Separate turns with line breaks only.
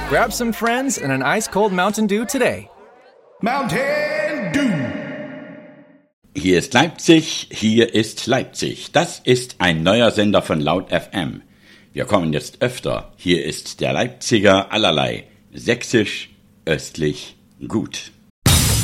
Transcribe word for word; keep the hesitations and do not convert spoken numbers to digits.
Grab some friends and an ice-cold Mountain Dew today.
Mountain Dew.
Hier ist Leipzig, hier ist Leipzig. Das ist ein neuer Sender von Laut F M. Wir kommen jetzt öfter. Hier ist der Leipziger allerlei. Sächsisch, östlich, gut.